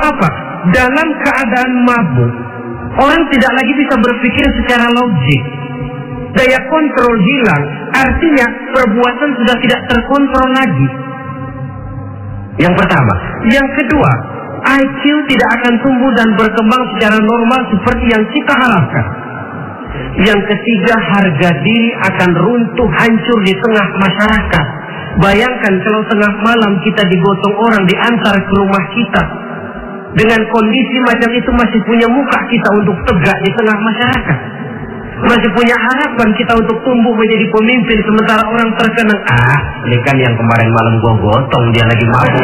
apa? Dalam keadaan mabuk, orang tidak lagi bisa berpikir secara logik. Daya kontrol hilang, artinya perbuatan sudah tidak terkontrol lagi. Yang pertama. Yang kedua, IQ tidak akan tumbuh dan berkembang secara normal seperti yang kita harapkan. Yang ketiga, harga diri akan runtuh hancur di tengah masyarakat. Bayangkan kalau tengah malam kita digotong orang, diantar ke rumah kita. Dengan kondisi macam itu masih punya muka kita untuk tegak di tengah masyarakat. Masih punya harapan kita untuk tumbuh menjadi pemimpin, sementara orang terkenang, ini kan yang kemarin malam gua gotong, dia lagi mabuk.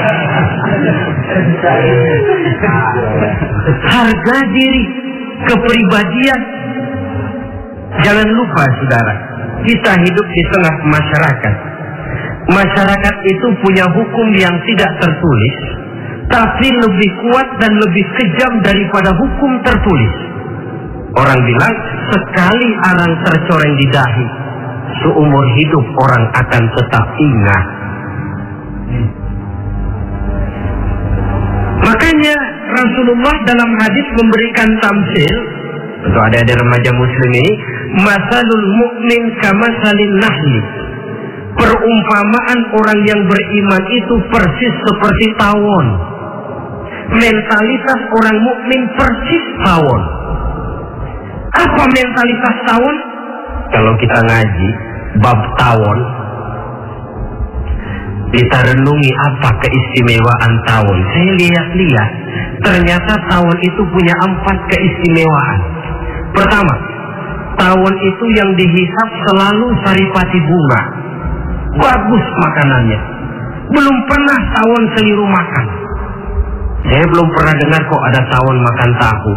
Harga diri, kepribadian. Jangan lupa saudara, kita hidup di tengah masyarakat. Masyarakat itu punya hukum yang tidak tertulis, tapi lebih kuat dan lebih kejam daripada hukum tertulis. Orang bilang, sekali arang tercoreng di dahi, seumur hidup orang akan tetap ingat. Makanya Rasulullah dalam hadis memberikan tamsil untuk adik-adik remaja muslim ini, masalul mu'min kamasalin nahli. Perumpamaan orang yang beriman itu persis seperti tawon. Mentalitas orang mukmin persis tawon. Apa mentalitas tawon? Kalau kita ngaji bab tawon, kita renungi apa keistimewaan tawon. Saya lihat-lihat, ternyata tawon itu punya 4 keistimewaan. Pertama, tawon itu yang dihisap selalu saripati bunga. Bagus makanannya. Belum pernah tawon keliru makan. Saya belum pernah dengar kok ada tawon makan tahu.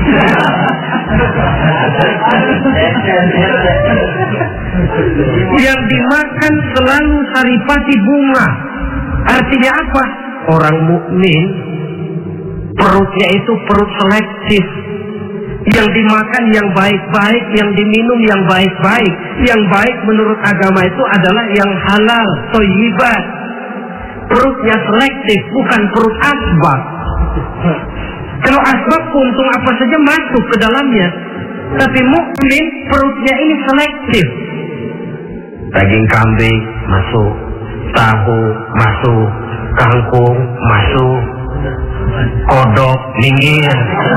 Yang dimakan selalu saripati bunga. Artinya apa? Orang mukmin perutnya itu perut selektif. Yang dimakan yang baik-baik, yang diminum yang baik-baik. Yang baik menurut agama itu adalah yang halal, thayyibat. Perutnya selektif, bukan perut asbab. Kalau asbab puntung apa saja masuk ke dalamnya. Tapi mukmin perutnya ini selektif. Daging kambing masuk, tahu masuk, kangkung masuk, kodok minggir,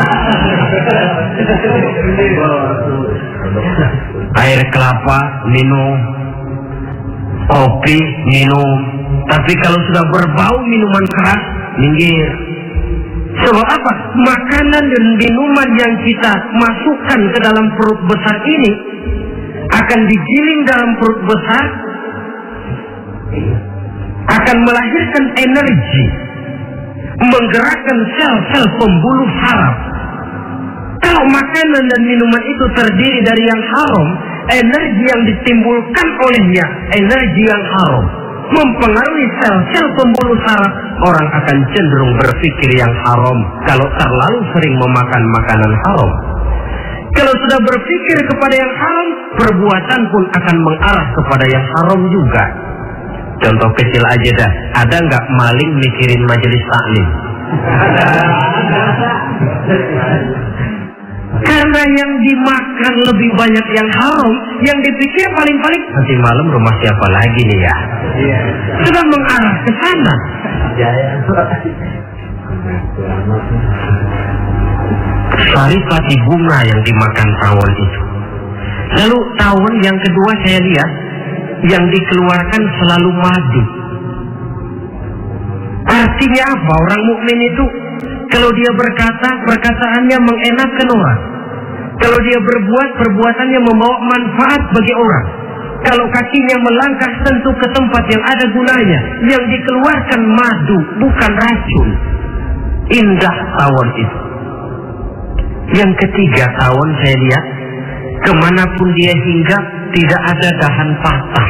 air kelapa minum, kopi minum. Tapi kalau sudah berbau minuman keras, minggir. Sebab apa? Makanan dan minuman yang kita masukkan ke dalam perut besar ini akan digiling dalam perut besar, akan melahirkan energi, menggerakkan sel-sel pembuluh saraf. Kalau makanan dan minuman itu terdiri dari yang haram, energi yang ditimbulkan olehnya energi yang haram, mempengaruhi sel-sel pembuluh saraf. Orang akan cenderung berpikir yang haram kalau terlalu sering memakan makanan haram. Kalau sudah berpikir kepada yang haram, perbuatan pun akan mengarah kepada yang haram juga. Contoh kecil aja dah, ada nggak maling mikirin majelis taklim? Karena yang dimakan lebih banyak yang haram, yang dipikir paling-paling nanti malam rumah siapa lagi nih ya? Sudah mengarah ke sana. Saripati bunga yang dimakan tawon itu. Lalu tawon yang kedua saya lihat, yang dikeluarkan selalu madu. Artinya apa? Orang mukmin itu kalau dia berkata, perkataannya mengenakan orang. Kalau dia berbuat, perbuatannya membawa manfaat bagi orang. Kalau kakinya melangkah tentu ke tempat yang ada gunanya. Yang dikeluarkan madu, bukan racun. Indah tawon itu. Yang ketiga tawon saya lihat, kemanapun dia hinggap tidak ada dahan patah.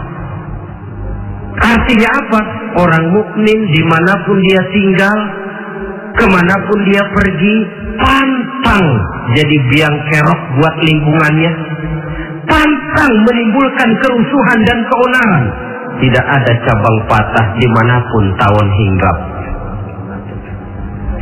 Artinya apa? Orang mukmin dimanapun dia tinggal, kemanapun dia pergi, pantang jadi biang kerok buat lingkungannya, pantang menimbulkan kerusuhan dan keonaran. Tidak ada cabang patah dimanapun tawon hinggap.